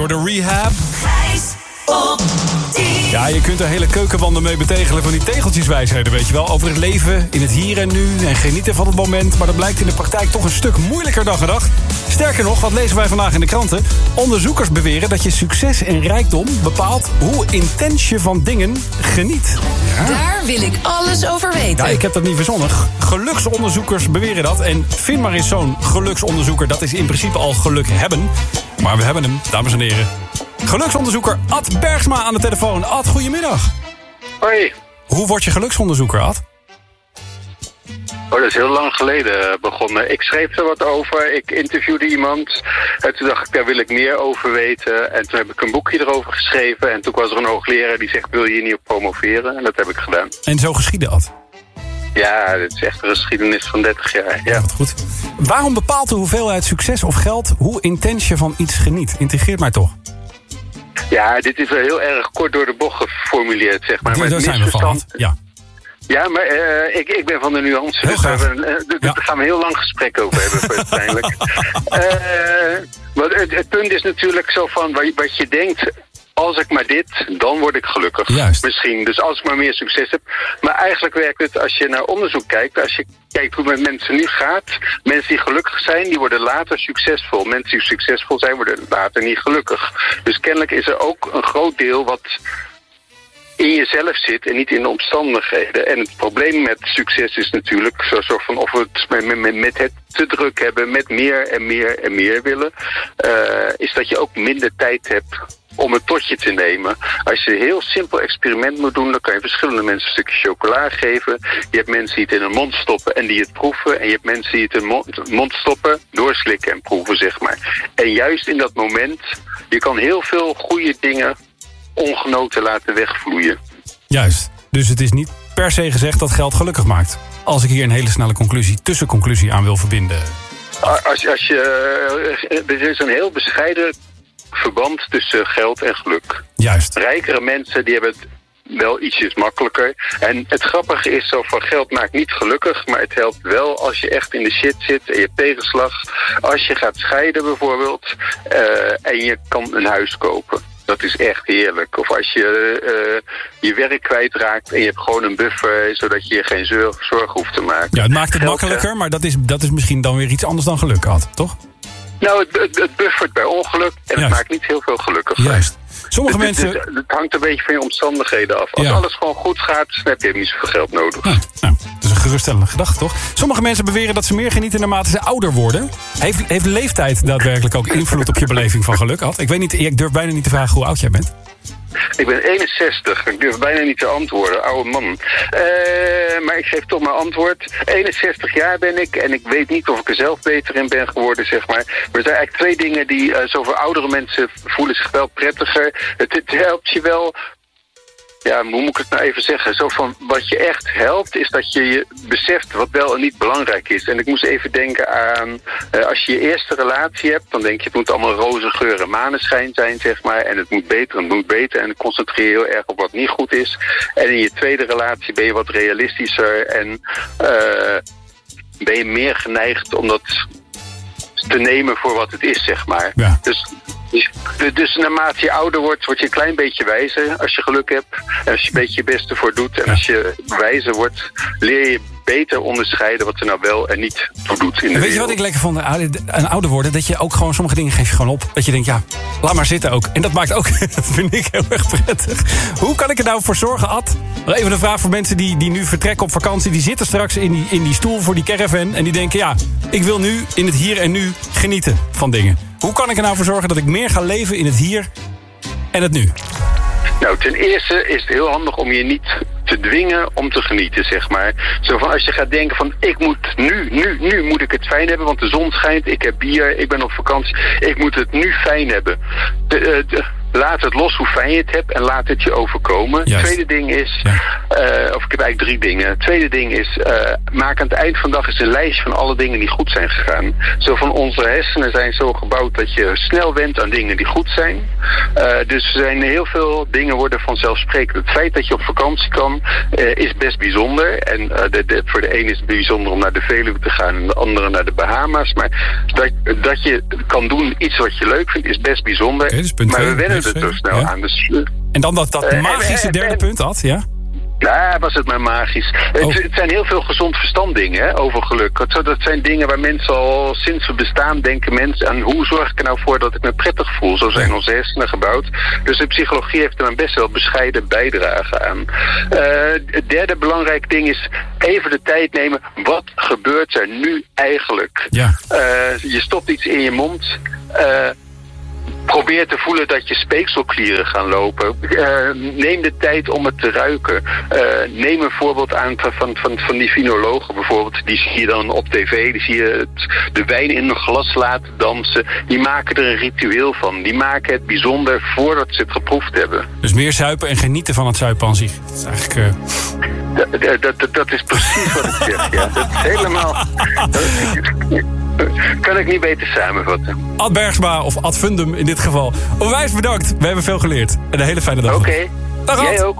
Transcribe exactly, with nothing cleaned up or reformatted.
hoorde Rehab. Gijs op tien. Ja, je kunt er hele keukenwanden mee betegelen van die tegeltjeswijsheden, weet je wel. Over het leven in het hier en nu en genieten van het moment. Maar dat blijkt in de praktijk toch een stuk moeilijker dan gedacht. Sterker nog, wat lezen wij vandaag in de kranten? Onderzoekers beweren dat je succes en rijkdom bepaalt hoe intens je van dingen geniet. Ja. Daar wil ik alles over weten. Ja, ik heb dat niet verzonnen. Geluksonderzoekers beweren dat. En vind maar eens zo'n geluksonderzoeker. Dat is in principe al geluk hebben. Maar we hebben hem, dames en heren. Geluksonderzoeker Ad Bergsma aan de telefoon. Ad, goedemiddag. Hoi. Hoe word je geluksonderzoeker, Ad? Oh, dat is heel lang geleden begonnen. Ik schreef er wat over, ik interviewde iemand. En toen dacht ik, daar wil ik meer over weten. En toen heb ik een boekje erover geschreven. En toen was er een hoogleraar die zegt, wil je hier niet op promoveren? En dat heb ik gedaan. En zo geschiedde, Ad? Ja, dit is echt een geschiedenis van dertig jaar. Ja, wat goed. Waarom bepaalt de hoeveelheid succes of geld hoe intens je van iets geniet? Integreert mij toch? Ja, dit is wel heel erg kort door de bocht geformuleerd, zeg maar. Daar zijn we van, ja. Ja, maar uh, ik, ik ben van de nuance. Heel dus graag. daar uh, ja. gaan we een heel lang gesprek over hebben uiteindelijk. uh, maar het, het punt is natuurlijk zo van wat je, wat je denkt. Als ik maar dit, dan word ik gelukkig. Juist. Misschien. Dus als ik maar meer succes heb. Maar eigenlijk werkt het als je naar onderzoek kijkt. Als je kijkt hoe het met mensen nu gaat. Mensen die gelukkig zijn, die worden later succesvol. Mensen die succesvol zijn, worden later niet gelukkig. Dus kennelijk is er ook een groot deel wat in jezelf zit en niet in de omstandigheden. En het probleem met succes is natuurlijk zo, zo van of we het met, met, met het te druk hebben, met meer en meer en meer willen, uh, is dat je ook minder tijd hebt om het tot je te nemen. Als je een heel simpel experiment moet doen, dan kan je verschillende mensen een stukje chocola geven. Je hebt mensen die het in hun mond stoppen en die het proeven. En je hebt mensen die het in hun mond, mond stoppen, doorslikken en proeven, zeg maar. En juist in dat moment, je kan heel veel goede dingen ongenoten laten wegvloeien. Juist. Dus het is niet per se gezegd dat geld gelukkig maakt. Als ik hier een hele snelle conclusie, tussenconclusie aan wil verbinden. Als, als je, er is een heel bescheiden verband tussen geld en geluk. Juist. Rijkere mensen die hebben het wel ietsjes makkelijker. En het grappige is zo van geld maakt niet gelukkig, maar het helpt wel als je echt in de shit zit en je hebt tegenslag. Als je gaat scheiden bijvoorbeeld uh, en je kan een huis kopen. Dat is echt heerlijk. Of als je uh, je werk kwijtraakt en je hebt gewoon een buffer, zodat je je geen zorg, zorg hoeft te maken. Ja, het maakt het geld, makkelijker, maar dat is, dat is misschien dan weer iets anders dan geluk, Ad, toch? Nou, het, het, het buffert bij ongeluk en het Juist. maakt niet heel veel gelukkiger. Juist. Sommige het, mensen... Het, het, het hangt een beetje van je omstandigheden af. Als Ja. alles gewoon goed gaat, dan heb je niet zoveel geld nodig. Nou, nou, dat is een geruststellende gedachte, toch? Sommige mensen beweren dat ze meer genieten naarmate ze ouder worden. Heeft, heeft leeftijd daadwerkelijk ook invloed op je beleving van geluk, Ad? Ik weet niet, ik durf bijna niet te vragen hoe oud jij bent. Ik ben eenenzestig. Ik durf bijna niet te antwoorden. Oude man. Uh, maar ik geef toch mijn antwoord. eenenzestig jaar ben ik en ik weet niet of ik er zelf beter in ben geworden, zeg maar. Maar er zijn eigenlijk twee dingen die, uh, zo voor oudere mensen voelen zich wel prettiger. Het, het helpt je wel. Ja, hoe moet ik het nou even zeggen? Zo van, wat je echt helpt, is dat je je beseft wat wel en niet belangrijk is. En ik moest even denken aan, uh, als je je eerste relatie hebt, dan denk je, het moet allemaal roze geur en maneschijn zijn, zeg maar. En het moet beter en het moet beter. En dan concentreer je heel erg op wat niet goed is. En in je tweede relatie ben je wat realistischer en uh, ben je meer geneigd om dat te nemen voor wat het is, zeg maar. Ja. Dus... Dus, dus naarmate je ouder wordt, word je een klein beetje wijzer als je geluk hebt. En als je een beetje je best ervoor doet. En Ja. als je wijzer wordt, leer je beter onderscheiden wat er nou wel en niet toe doet in de Weet je wereld. wat ik lekker vond aan ouder worden? Dat je ook gewoon sommige dingen geef je gewoon op. Dat je denkt, ja, laat maar zitten ook. En dat maakt ook, dat vind ik heel erg prettig. Hoe kan ik er nou voor zorgen, Ad? Nog even een vraag voor mensen die, die nu vertrekken op vakantie. Die zitten straks in die, in die stoel voor die caravan. En die denken, ja, ik wil nu in het hier en nu genieten van dingen. Hoe kan ik er nou voor zorgen dat ik meer ga leven in het hier en het nu? Nou, ten eerste is het heel handig om je niet te dwingen om te genieten, zeg maar. Zo van als je gaat denken van, ik moet nu, nu, nu moet ik het fijn hebben, want de zon schijnt, ik heb bier, ik ben op vakantie, ik moet het nu fijn hebben. De, de, laat het los hoe fijn je het hebt en laat het je overkomen. Juist. Tweede ding is, Ja. uh, of ik heb eigenlijk drie dingen. Tweede ding is, uh, maak aan het eind van de dag eens een lijstje van alle dingen die goed zijn gegaan. Zo van onze hersenen zijn zo gebouwd dat je snel went aan dingen die goed zijn. Uh, dus er zijn heel veel dingen worden vanzelfsprekend. Het feit dat je op vakantie kan, uh, is best bijzonder. En uh, de, de, voor de ene is het bijzonder om naar de Veluwe te gaan en de andere naar de Bahama's. Maar dat, dat je kan doen iets wat je leuk vindt, is best bijzonder. Okay, dus punt maar twee, we wennen er twee, zo snel ja. aan. Dus, uh, En dan dat, dat Uh, magische en- derde en- punt, Ad, ja? Nou, was het maar magisch. Oh. Het, het zijn heel veel gezond verstand dingen, hè, over geluk. Dat, dat zijn dingen waar mensen al sinds we bestaan denken mensen aan hoe zorg ik er nou voor dat ik me prettig voel. Zo zijn onze hersenen gebouwd. Dus de psychologie heeft er een best wel bescheiden bijdrage aan. Uh, het derde belangrijk ding is even de tijd nemen. Wat gebeurt er nu eigenlijk? Ja. Uh, je stopt iets in je mond. Uh, Probeer te voelen dat je speekselklieren gaan lopen. Uh, neem de tijd om het te ruiken. Uh, neem een voorbeeld aan van, van, van die vinologen bijvoorbeeld. Die zie je dan op tv. Die zie je het, de wijn in een glas laten dansen. Die maken er een ritueel van. Die maken het bijzonder voordat ze het geproefd hebben. Dus meer zuipen en genieten van het zuipen aan zich. Dat is eigenlijk... Uh... Dat, dat, dat, dat is precies wat ik zeg. Ja. Dat is helemaal... Dat is, kan ik niet beter samenvatten. Ad Bergsma of Ad Fundum in dit geval. Onwijs bedankt. We hebben veel geleerd. En een hele fijne dag. Oké. Dag, Ad. Jij ook.